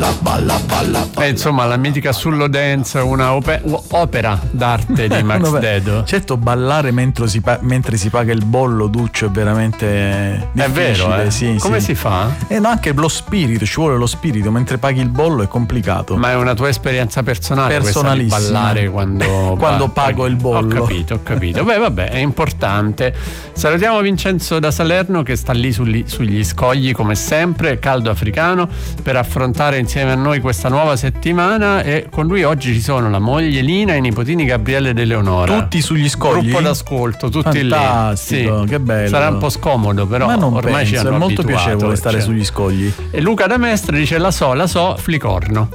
Insomma, la mitica Sullo Dance, una opera d'arte di Max Dedo. Certo, ballare mentre si paga il bollo, Duccio, è veramente difficile. È vero, sì, come si fa? No, anche lo spirito, ci vuole lo spirito, mentre paghi il bollo è complicato. Ma è una tua esperienza personale, personalissima, questa di ballare quando pago il bollo. Ho capito. Beh, vabbè, è importante. Salutiamo Vincenzo da Salerno, che sta lì sugli scogli come sempre, caldo africano, per affrontare insieme a noi questa nuova settimana, e con lui oggi ci sono la moglie Lina e i nipotini Gabriele ed Eleonora. Tutti sugli scogli? Gruppo d'ascolto, tutti fantastico, lì. Sì. Che bello. Sarà un po' scomodo, però ma non ormai penso, ci hanno è molto abituato, piacevole stare sugli scogli. E Luca da Mestre dice la so, Flicorno.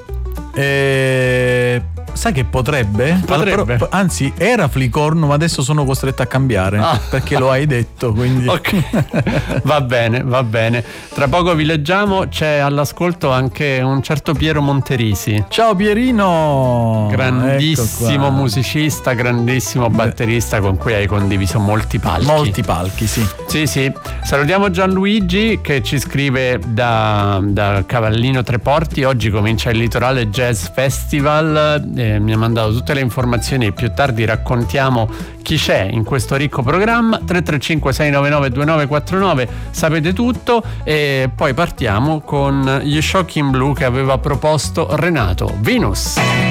Sai che potrebbe? Anzi, era Flicorno, ma adesso sono costretto a cambiare perché lo hai detto, quindi ok. Va bene. Tra poco vi leggiamo. C'è all'ascolto anche un certo Piero Monterisi. Ciao Pierino, grandissimo musicista, grandissimo batterista, con cui hai condiviso molti palchi, sì. Salutiamo Gianluigi, che ci scrive da Cavallino Treporti. Oggi comincia il Litorale Jazz Festival, mi ha mandato tutte le informazioni e più tardi raccontiamo chi c'è in questo ricco programma. 335 699 2949, sapete tutto. E poi partiamo con gli Shocking Blue che aveva proposto Renato. Venus.